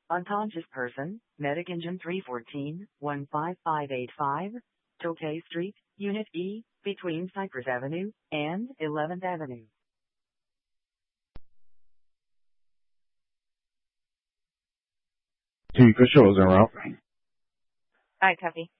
Unconscious person, Medic Engine 314, 15585, Tokay Street, Unit E, between Cypress Avenue and 11th Avenue. T, Fish is en route. Alright, copy.